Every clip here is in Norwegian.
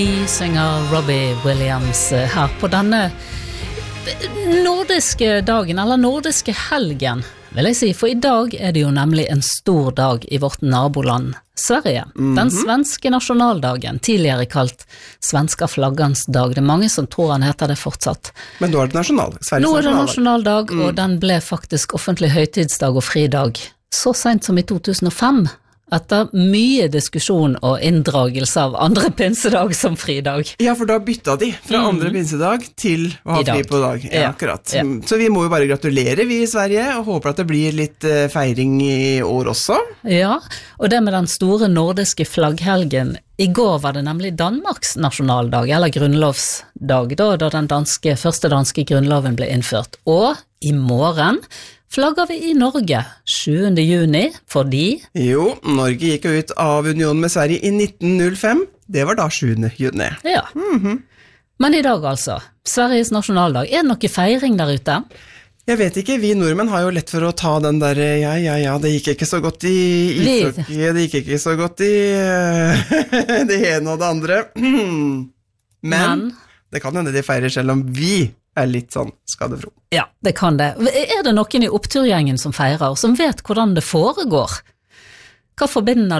Vi synger Robbie Williams her på denne nordiske dagen, eller nordiske helgen, vil jeg si, for i dag det jo nemlig en stor dag i vårt naboland, Sverige. Den svenske nasjonaldagen, tidligere kalt svenska flaggans dag. Det mange som tror han heter det fortsatt. Men nå det Sveriges nå det nasjonaldag, og den ble faktisk offentlig høytidsdag og fridag så sent som i 2005. Etter mye diskusjon og inndragelse av andre pinsedag som fridag. Ja, for da bytta de fra andre pinsedag til å ha fri på dag. Ja, akkurat. Ja. Så vi må jo bare gratulere, vi i Sverige, og håper at det blir litt feiring i år også. Ja, og det med den store nordiske flagghelgen. I går var det nemlig Danmarks nasjonaldag, eller grunnlovsdag, da den første danske grunnloven ble innført. Og i morgen flagger vi i Norge 7. juni, fordi... Jo, Norge gikk ut av unionen med Sverige i 1905. Det var da 7. juni. Ja. Men i dag altså, Sveriges nasjonaldag. Det noe feiring der ute? Jeg vet ikke, vi nordmenn har jo lett for å ta den der, ja, det gikk ikke så godt i ishockey, det gikk ikke så godt i det ene og det andre. Men det kan hende de feirer selv om vi litt sånn skadefro. Ja, det kan det. Det noen i oppturgjengen som feirer, som vet hvordan det foregår? Hva forbinder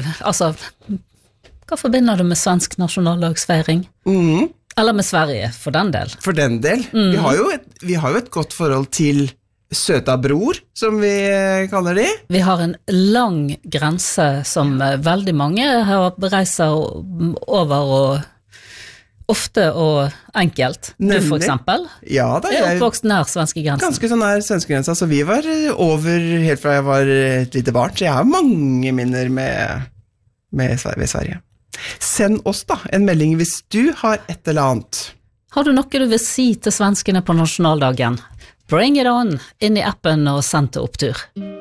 du med svensk nasjonaldagsfeiring? Eller med Sverige, for den del? For den del. Vi har jo et godt forhold til søta bror, som vi kaller de. Vi har en lang grense som veldig mange har reiser over og ofte og enkelt. Du for eksempel. Ja, da oppvokst nær svenskegrensen. Ganske sånn nær svenskegrensen, så vi var over helt fra jeg var et lite barn, så jeg har mange minner med Sverige. Send oss da en melding hvis du har et eller annet. Har du noe du vil si til svenskene på nasjonaldagen? Bring it on, inn i appen og send til Opptur.